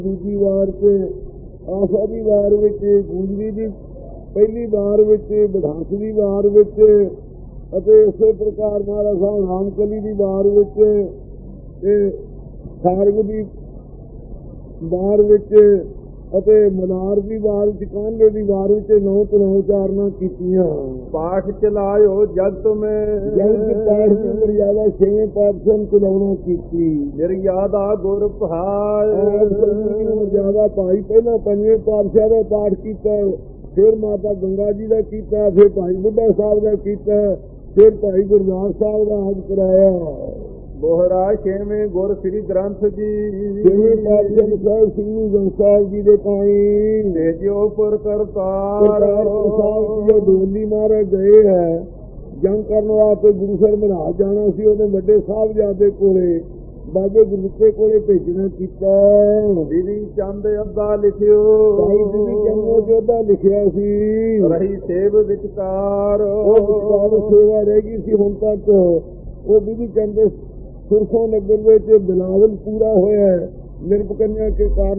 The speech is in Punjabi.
ਦੂਜੀ ਵਾਰ 'ਚ ਆਸਾ ਦੀ ਵਾਰ ਵਿੱਚ, ਗੂੰਜਰੀ ਦੀ ਪਹਿਲੀ ਵਾਰ ਵਿੱਚ, ਵਿਧਾਂਸ ਦੀ ਵਾਰ ਵਿੱਚ, ਅਤੇ ਇਸੇ ਪ੍ਰਕਾਰ ਮਹਾਰਾਜ ਸਾਹਿਬ ਰਾਮਕਲੀ ਦੀ ਵਾਰ ਵਿੱਚ ਤੇ ਸਾਰਗ ਦੀ ਵਾਰ ਵਿੱਚ ਅਤੇ ਮਨਾਰ ਦੀ ਵਾਰ ਵਿੱਚ, ਕਾਂਡੇ ਦੀ ਵਾਰ ਵਿੱਚ 9 ਤੋਂ 9 ਚਾਰਨਾ ਕੀਤੀਆਂ। ਪਾਠ ਚਲਾਇਓ ਜਗਤ ਮੈਂ ਜਗਤ ਪਾਠ ਦੀ ਮਰਿਆਦਾ 6ਵੇਂ ਪਾਤਸ਼ਾਹ ਚਲਾਉਣਾ ਕੀਤੀ। ਨਿਰਯਾਦਾ ਗੁਰ ਪਹਾਇ ਮਰਿਆਦਾ ਭਾਈ ਪਹਿਲਾਂ 5ਵੇਂ ਪਾਤਸ਼ਾਹ ਦਾ ਪਾਠ ਕੀਤਾ, ਫਿਰ ਮਾਤਾ ਗੰਗਾ ਜੀ ਦਾ ਕੀਤਾ, ਫਿਰ ਭਾਈ ਬੁੱਢਾ ਸਾਹਿਬ ਦਾ ਕੀਤਾ, ਫਿਰ ਭਾਈ ਗੁਰਦਾਸ ਸਾਹਿਬ ਦਾ ਹੱਜ ਕਰਾਇਆ। ਬੋਹਰਾ 6ਵੇਂ ਗੁਰ ਸ੍ਰੀ ਗ੍ਰੰਥ ਜੀ 6ਵੇਂ ਪਾਤਸ਼ਾਹ ਸਾਹਿਬ ਸਿੰਘ ਗੰਗਾ ਸਾਹਿਬ ਜੀ ਦੇ ਤਾਈ ਤੇਜੋ ਪੁਰ ਕਰਤਾਰ ਸਾਹਿਬ ਡੋਲੀ ਮਾਰੇ ਗਏ ਹੈ। ਜੰਗ ਕਰਨ ਵਾਸਤੇ ਗੁਰੂ ਸਰ ਮਹਾਰਾਜ ਜਾਣਾ ਸੀ, ਉਹਨੇ ਵੱਡੇ ਸਾਹਿਬਜ਼ਾਦੇ ਕੋਲੇ ਬਾਬੇ ਗੁਰਦਿੱਤੇ ਕੋਲੇ ਭੇਜਣਾ ਕੀਤਾ। ਵਿਧੀ ਚੰਦ ਅੱਧਾ ਲਿਖਿਓ, ਭਾਈ ਵਿਧੀ ਚੰਦ ਨੇ ਅੱਧਾ ਲਿਖਿਆ ਸੀ। ਰਹੀ ਸੇਵ ਵਿਚਕਾਰ, ਉਹ ਸੇਵਾ ਰਹਿ ਗਈ ਸੀ ਹੁਣ ਤੱਕ। ਉਹ ਵਿਧੀ ਚੰਦ ਸੁਰਖੋਂ ਨਗਰ ਵਿੱਚ ਬਿਲਾਵਲ ਪੂਰਾ ਹੋਇਆ ਨਿਰਪਕਨਿਆ ਕੇ ਕਾਰਨ